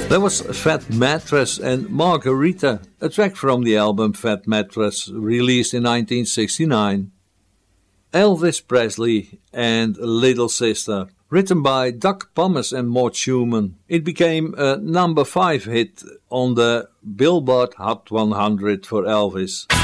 That was Fat Mattress and Margarita, a track from the album Fat Mattress, released in 1969. Elvis Presley and Little Sister, written by Doug Thomas and Mort Schumann. It became a number 5 hit on the Billboard Hot 100 for Elvis.